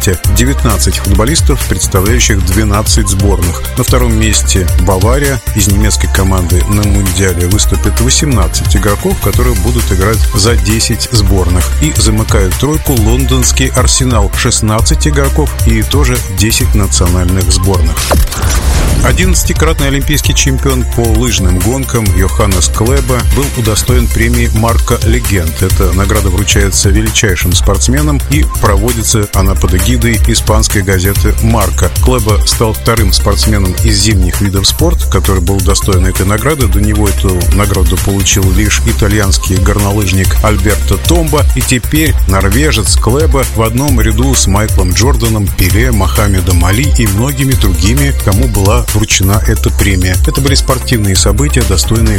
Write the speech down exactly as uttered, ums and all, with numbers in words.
месте девятнадцать футболистов, представляющих двенадцать сборных. На втором месте Бавария. Из немецкой команды на Мундиале выступит восемнадцать игроков, которые будут играть за десять сборных. И замыкают тройку лондонский Арсенал. шестнадцать игроков и тоже десять национальных сборных. одиннадцатикратный олимпийский чемпион по лыжным гонкам Йоханнес Клеба был удостоен премии «Марка Легенд». Эта награда вручается величайшим спортсменам и проводится она под эгидой испанской газеты «Марка». Клеба стал вторым спортсменом из зимних видов спорта, который был удостоен этой награды. До него эту награду получил лишь итальянский горнолыжник Альберто Томбо. И теперь норвежец Клеба в одном ряду с Майклом Джорданом, Пеле, Мохаммедом Али и многими другими, кому была вручена эта премия. Это были спортивные события, достойные